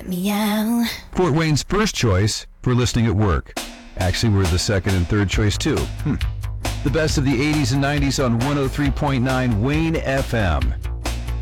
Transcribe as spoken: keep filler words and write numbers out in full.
let me out. Fort Wayne's first choice for listening at work. Actually, we're the second and third choice, too. Hmm. The best of the eighties and nineties on one oh three point nine Wayne F M.